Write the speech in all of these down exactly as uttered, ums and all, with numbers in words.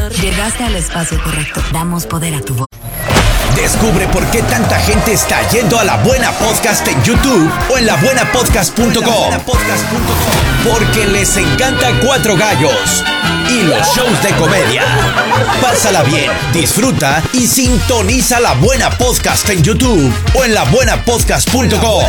Llegaste al espacio correcto. Damos poder a tu voz. Descubre por qué tanta gente está yendo a La Buena Podcast en YouTube o en la buena podcast punto com. Porque les encanta Cuatro Gallos y los shows de comedia. Pásala bien, disfruta y sintoniza La Buena Podcast en YouTube o en la buena podcast punto com.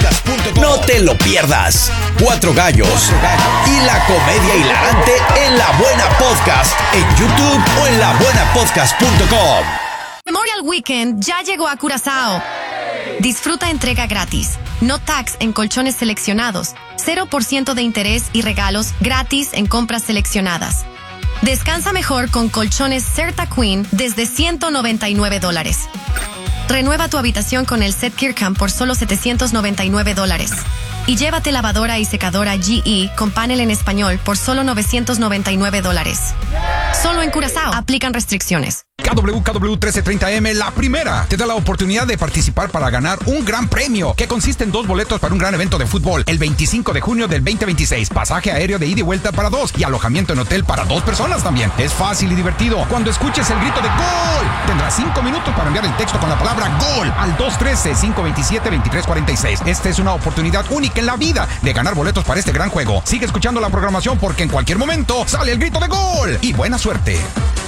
No te lo pierdas. Cuatro Gallos y la comedia hilarante en La Buena Podcast en YouTube o en la buena podcast punto com. Memorial Weekend ya llegó a Curazao. Disfruta entrega gratis, no tax en colchones seleccionados, cero por ciento de interés y regalos gratis en compras seleccionadas. Descansa mejor con colchones Certa Queen desde ciento noventa y nueve dólares. Renueva tu habitación con el set Kirkham por solo setecientos noventa y nueve dólares. Y llévate lavadora y secadora G E con panel en español por solo novecientos noventa y nueve dólares. Solo en Curazao. Aplican restricciones. K W K W trece treinta M, la primera, te da la oportunidad de participar para ganar un gran premio que consiste en dos boletos para un gran evento de fútbol el veinticinco de junio del veinte veintiséis, pasaje aéreo de ida y vuelta para dos y alojamiento en hotel para dos personas también. Es fácil y divertido. Cuando escuches el grito de ¡Gol! Tendrás cinco minutos para enviar el texto con la palabra ¡Gol! al dos uno tres, cinco dos siete, dos tres cuatro seis. Esta es una oportunidad única en la vida de ganar boletos para este gran juego. Sigue escuchando la programación porque en cualquier momento sale el grito de ¡Gol! Y buena suerte.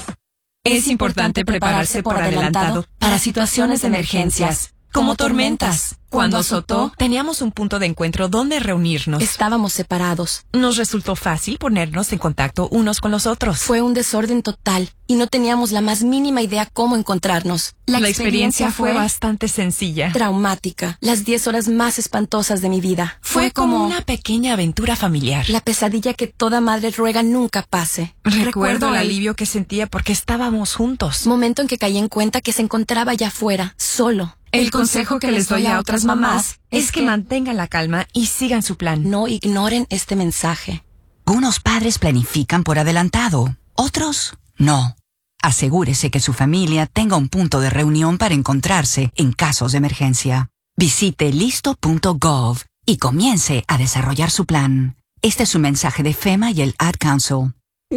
Es importante prepararse por adelantado para situaciones de emergencias, como tormentas. Cuando azotó, teníamos un punto de encuentro donde reunirnos. Estábamos separados. Nos resultó fácil ponernos en contacto unos con los otros. Fue un desorden total y no teníamos la más mínima idea cómo encontrarnos. La, la experiencia, experiencia fue bastante sencilla. Traumática. Las diez horas más espantosas de mi vida. Fue, fue como una pequeña aventura familiar. La pesadilla que toda madre ruega nunca pase. Recuerdo, Recuerdo el alivio que sentía porque estábamos juntos. Momento en que caí en cuenta que se encontraba allá afuera, solo. El consejo que les doy a otras mamás es que mantengan la calma y sigan su plan. No ignoren este mensaje. Unos padres planifican por adelantado, otros no. Asegúrese que su familia tenga un punto de reunión para encontrarse en casos de emergencia. Visite listo punto gov y comience a desarrollar su plan. Este es un mensaje de FEMA y el Ad Council.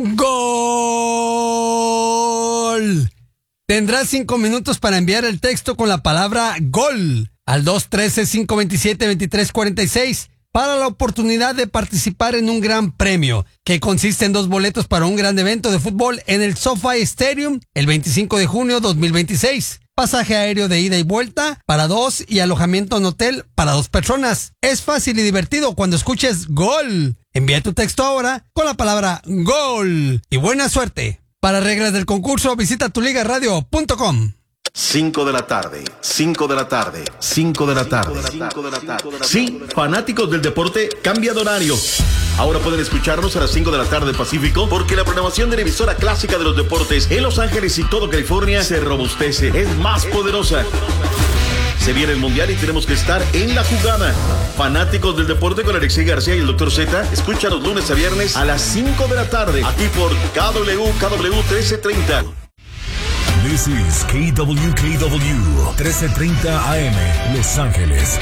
¡Gol! Tendrás cinco minutos para enviar el texto con la palabra GOL al dos uno tres, cinco dos siete, dos tres cuatro seis para la oportunidad de participar en un gran premio que consiste en dos boletos para un gran evento de fútbol en el SoFi Stadium el veinticinco de junio de dos mil veintiséis. Pasaje aéreo de ida y vuelta para dos y alojamiento en hotel para dos personas. Es fácil y divertido cuando escuches GOL. Envía tu texto ahora con la palabra GOL y buena suerte. Para reglas del concurso, visita tu liga radio punto com. cinco de la tarde, cinco de la tarde, cinco de la tarde. Sí, fanáticos del deporte, cambia de horario. Ahora pueden escucharnos a las cinco de la tarde Pacífico porque la programación de la emisora clásica de los deportes en Los Ángeles y todo California se robustece, es más poderosa. Se viene el Mundial y tenemos que estar en la jugada. Fanáticos del deporte con Alexei García y el doctor Z, escúchanos lunes a viernes a las cinco de la tarde, aquí por K W K W trece treinta. This is K W K W trece treinta A M, Los Ángeles.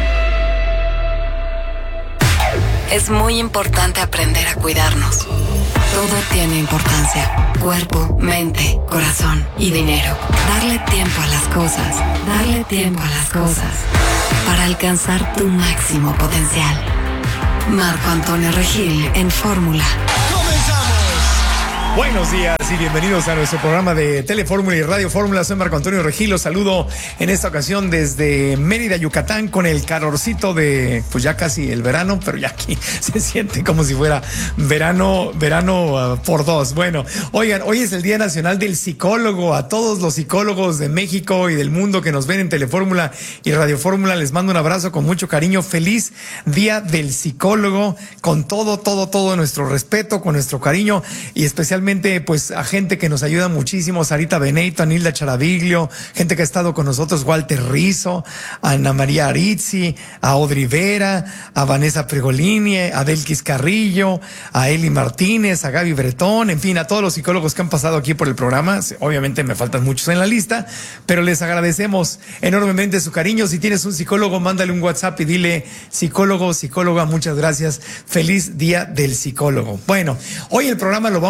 Es muy importante aprender a cuidarnos. Todo tiene importancia. Cuerpo, mente, corazón y dinero. Darle tiempo a las cosas. Darle tiempo a las cosas. Para alcanzar tu máximo potencial. Marco Antonio Regil en Fórmula. Buenos días y bienvenidos a nuestro programa de Telefórmula y Radio Fórmula. Soy Marco Antonio Regil, los saludo en esta ocasión desde Mérida, Yucatán, con el calorcito de, pues ya casi el verano, pero ya aquí se siente como si fuera verano, verano uh, por dos. Bueno, oigan, hoy es el Día Nacional del Psicólogo. A todos los psicólogos de México y del mundo que nos ven en Telefórmula y Radio Fórmula, les mando un abrazo con mucho cariño. Feliz Día del Psicólogo, con todo, todo, todo nuestro respeto, con nuestro cariño y especialmente pues a gente que nos ayuda muchísimo, Sarita Benito, a Nilda Charaviglio, gente que ha estado con nosotros, Walter Rizzo, a Ana María Arizzi, a Audrey Vera, a Vanessa Pregolini, a Delkis Carrillo, a Eli Martínez, a Gaby Bretón, en fin, a todos los psicólogos que han pasado aquí por el programa. Obviamente me faltan muchos en la lista, pero les agradecemos enormemente su cariño. Si tienes un psicólogo, mándale un WhatsApp y dile: psicólogo, psicóloga, muchas gracias. Feliz Día del Psicólogo. Bueno, hoy el programa lo vamos a abrir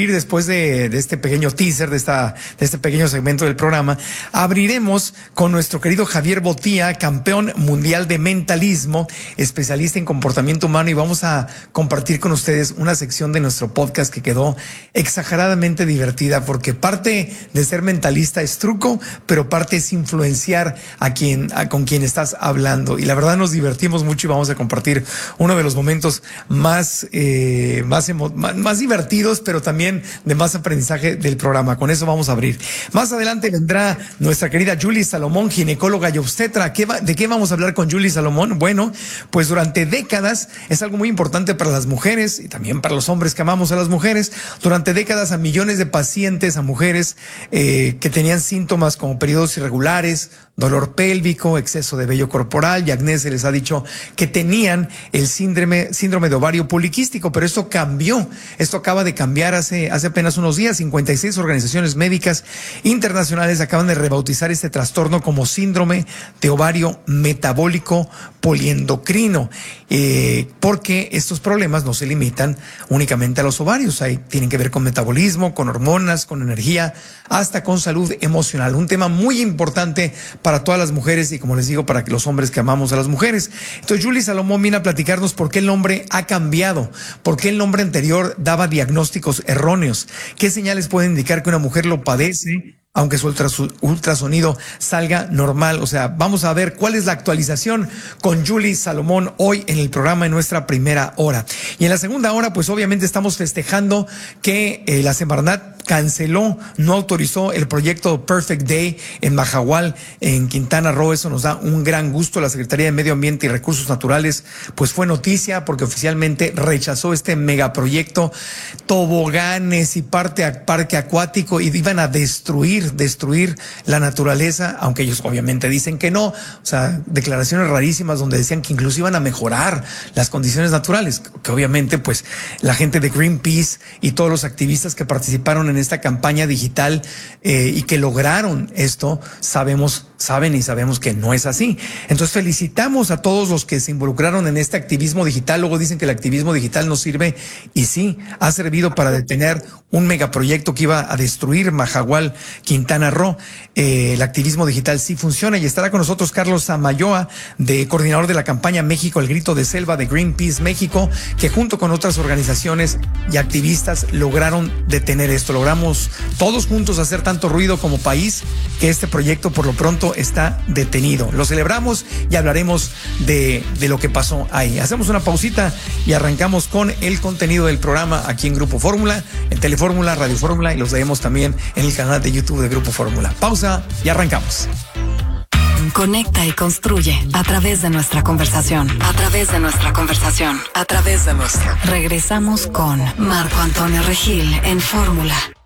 abrir después de, de este pequeño teaser, de, esta, de este pequeño segmento del programa, abriremos con nuestro querido Javier Botía, campeón mundial de mentalismo, especialista en comportamiento humano, y vamos a compartir con ustedes una sección de nuestro podcast que quedó exageradamente divertida, porque parte de ser mentalista es truco, pero parte es influenciar a quien, a, con quien estás hablando. Y la verdad nos divertimos mucho y vamos a compartir uno de los momentos más, eh, más, emo, más, más divertidos, pero también de más aprendizaje del programa. Con eso vamos a abrir. Más adelante vendrá nuestra querida Julie Salomón, ginecóloga y obstetra. ¿Qué va, ¿De qué vamos a hablar con Julie Salomón? Bueno, pues durante décadas es algo muy importante para las mujeres y también para los hombres que amamos a las mujeres. Durante décadas a millones de pacientes, a mujeres eh, que tenían síntomas como periodos irregulares, dolor pélvico, exceso de vello corporal y acné, se les ha dicho que tenían el síndrome, síndrome de ovario poliquístico, pero esto cambió. Esto acaba de cambiar hace, hace apenas unos días. cincuenta y seis organizaciones médicas internacionales acaban de rebautizar este trastorno como síndrome de ovario metabólico poliendocrino, eh, porque estos problemas no se limitan únicamente a los ovarios. Hay, tienen que ver con metabolismo, con hormonas, con energía, hasta con salud emocional. Un tema muy importante para todas las mujeres y, como les digo, para los hombres que amamos a las mujeres. Entonces, Julie Salomón viene a platicarnos por qué el nombre ha cambiado, por qué el nombre anterior daba diagnósticos erróneos, qué señales pueden indicar que una mujer lo padece, aunque su ultrasonido salga normal. O sea, vamos a ver cuál es la actualización con Julie Salomón hoy en el programa en nuestra primera hora. Y en la segunda hora, pues obviamente estamos festejando que eh, la Semarnat canceló, no autorizó el proyecto Perfect Day en Majahual, en Quintana Roo. Eso nos da un gran gusto. La Secretaría de Medio Ambiente y Recursos Naturales, pues fue noticia porque oficialmente rechazó este megaproyecto, toboganes y parte, parque acuático, y iban a destruir destruir la naturaleza, aunque ellos obviamente dicen que no. O sea, declaraciones rarísimas donde decían que incluso iban a mejorar las condiciones naturales, que obviamente pues la gente de Greenpeace y todos los activistas que participaron en esta campaña digital eh, y que lograron esto, sabemos, saben y sabemos que no es así. Entonces felicitamos a todos los que se involucraron en este activismo digital. Luego dicen que el activismo digital no sirve, y sí, ha servido para detener un megaproyecto que iba a destruir Majahual, Quintana Roo. Eh, el activismo digital sí funciona, y estará con nosotros Carlos Samayoa, de coordinador de la campaña México, el grito de selva de Greenpeace México, que junto con otras organizaciones y activistas lograron detener esto. Logramos todos juntos hacer tanto ruido como país que este proyecto por lo pronto está detenido. Lo celebramos y hablaremos de, de lo que pasó ahí. Hacemos una pausita y arrancamos con el contenido del programa aquí en Grupo Fórmula, en Telefórmula, Radio Fórmula, y los leemos también en el canal de YouTube de Grupo Fórmula. Pausa y arrancamos. Conecta y construye a través de nuestra conversación, a través de nuestra conversación, a través de nuestra. Regresamos con Marco Antonio Regil en Fórmula.